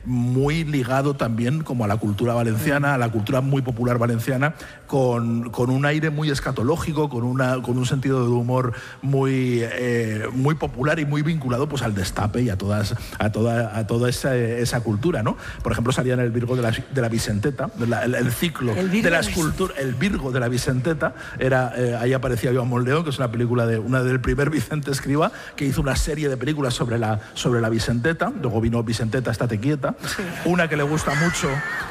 muy ligado también como a la cultura valenciana, a la cultura muy popular valenciana, con un aire muy escatológico, con un sentido de humor muy popular y muy vinculado pues al destape y a toda esa cultura, ¿no? Por ejemplo, salía en el Virgo de la Vicenteta, el ciclo de la escultura, el Virgo de la Vicenteta, ahí aparecía Joan Monleón, que es una película del primer Vicente Escrivá, que hizo una serie de películas sobre la Vicenteta. Luego vino Vicenteta, estate quieta, una que le gusta mucho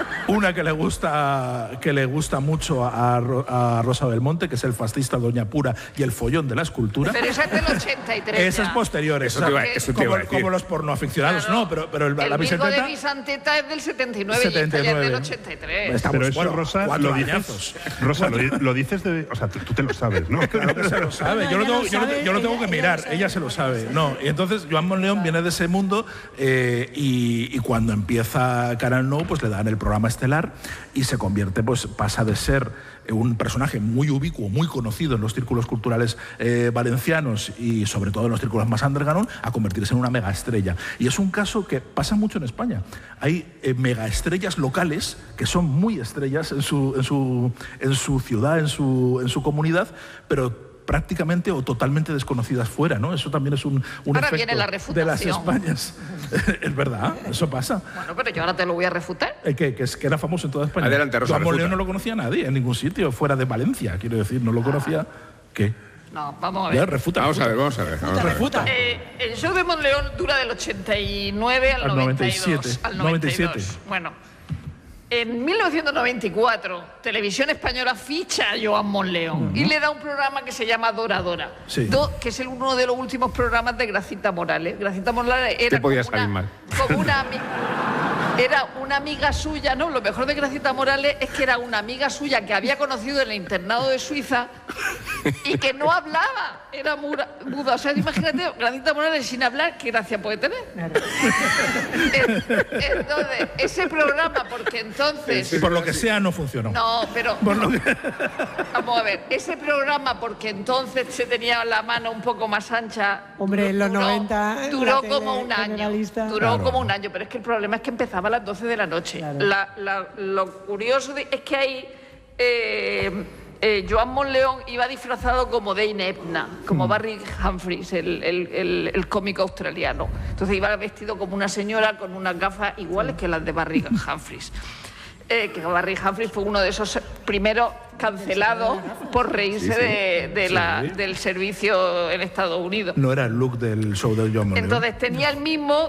a Rosa Belmonte, que es El fascista Doña Pura y El follón de la escultura. Pero esa es del 83. Esa es posterior, como los pornoaficionados. Claro. No, pero la Vicenteta... Vicenteta... de Vicenteta es del 79 y esta ya es del 83. Pero eso, Rosa, lo dices de... O sea, tú te lo sabes, ¿no? Claro que se lo sabe. Yo lo tengo que mirar. Ella se lo sabe. No, y entonces Joan Monleón viene de ese mundo y cuando empieza Canal Nou, pues le dan el programa estelar y se convierte, pues pasa de ser un personaje muy ubicuo, muy conocido en los círculos culturales valencianos y sobre todo en los círculos más underground, a convertirse en una megaestrella. Y es un caso que pasa mucho en España. Hay megaestrellas locales que son muy estrellas en su ciudad, en su comunidad, pero prácticamente o totalmente desconocidas fuera, ¿no? Eso también es un ahora efecto viene la refutación de las Españas. Es verdad, eso pasa. Bueno, pero yo ahora te lo voy a refutar. Que era famoso en toda España. Adelante, Rosa. Joan Monleón no lo conocía nadie en ningún sitio, fuera de Valencia, quiero decir, no lo conocía. ¿Qué? No, vamos a ver. Ya, refuta. Vamos a ver. Refuta. El show de Monleón dura del 89 al 92. Al 97. Bueno, en 1994, Televisión Española ficha a Joan Monleón y le da un programa que se llama Dora Dora, que es uno de los últimos programas de Gracita Morales. Gracita Morales era era una amiga suya, ¿no? Lo mejor de Gracita Morales es que era una amiga suya que había conocido en el internado de Suiza y que no hablaba, era muda. O sea, imagínate, Gracita Morales sin hablar, ¿qué gracia puede tener? Entonces, ese programa, porque entonces... Y por lo que sea, no funcionó. No, pero... Vamos a ver, ese programa, porque entonces se tenía la mano un poco más ancha... Hombre, en los 90... Duró como un año. Duró como un año, pero es que el problema es que empezaba a las 12 de la noche. Claro. Lo curioso es que hay... Joan Monleón iba disfrazado como Dane Edna, como Barry Humphries, el cómico australiano. Entonces iba vestido como una señora con unas gafas iguales que las de Barry Humphries. Que Barry Humphries fue uno de esos primeros cancelados por reírse del servicio en Estados Unidos. No era el look del show de Joan Monleón. Entonces tenía el mismo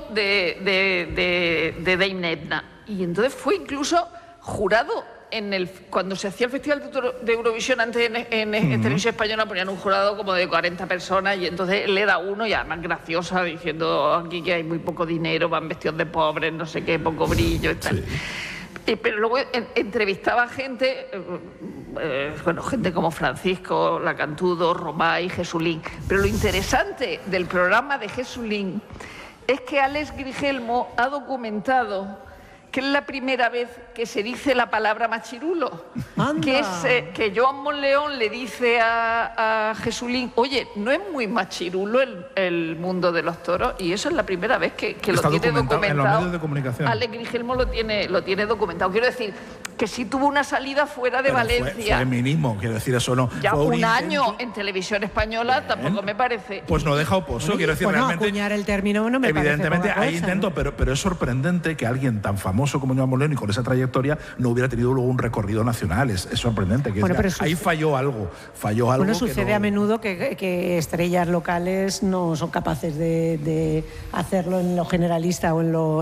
de Dane Edna. Y entonces fue incluso jurado cuando se hacía el Festival de Eurovisión antes en Televisión Española, ponían un jurado como de 40 personas y entonces él era uno y además graciosa, diciendo aquí que hay muy poco dinero, van vestidos de pobres, no sé qué, poco brillo y tal. Pero luego entrevistaba gente, gente como Francisco Lacantudo, Romay, Jesulín. Pero lo interesante del programa de Jesulín es que Alex Grigelmo ha documentado que es la primera vez que se dice la palabra machirulo. Que Joan Monleón le dice a Jesulín, oye, ¿no es muy machirulo el mundo de los toros? Y eso es la primera vez que lo tiene documentado. En los medios de comunicación. Alex Grigelmo lo tiene documentado. Quiero decir, que sí tuvo una salida fuera de Valencia. Fue mínimo, quiero decir, eso no. Ya fue un año en Televisión Española tampoco me parece. Pues no deja oposo, quiero decir, realmente. Acuñar el término no me evidentemente parece hay intento, ¿no? pero es sorprendente que alguien tan famoso como Joan Monleón y con esa trayectoria no hubiera tenido luego un recorrido nacional. Es sorprendente. Ahí falló algo. Bueno, sucede a menudo que estrellas locales no son capaces de hacerlo en lo generalista o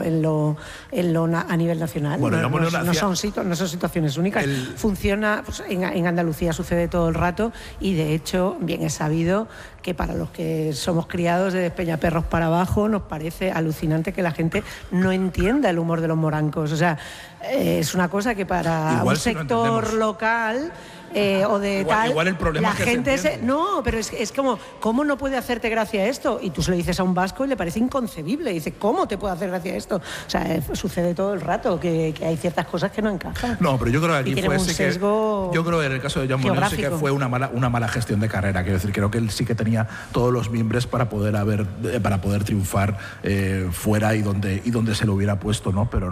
a nivel nacional. Bueno, no son situaciones únicas. Funciona, pues, en Andalucía sucede todo el rato y de hecho bien es sabido que para los que somos criados de Peñaperros para abajo nos parece alucinante que la gente no entienda el humor de los morancos. O sea, es una cosa que para un sector local o de igual el problema la es que gente no, pero es como, ¿cómo no puede hacerte gracia esto? Y tú se lo dices a un vasco y le parece inconcebible. Y dice, ¿cómo te puede hacer gracia esto? O sea, sucede todo el rato que hay ciertas cosas que no encajan. No, pero yo creo que aquí fue yo creo que en el caso de Joan Monleón sí que fue una mala gestión de carrera. Quiero decir, creo que él sí que tenía todos los miembros para poder triunfar fuera y donde se lo hubiera puesto, ¿no? Pero